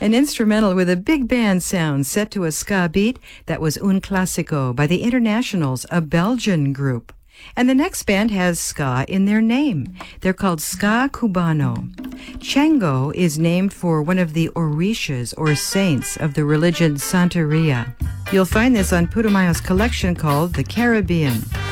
An instrumental with a big band sound set to a ska beat, that was Un Clásico by the Internationals, a Belgian group. And the next band has ska in their name. They're called Ska Cubano. Chango is named for one of the Orishas, or saints, of the religion Santeria. You'll find this on Putumayo's collection called The Caribbean.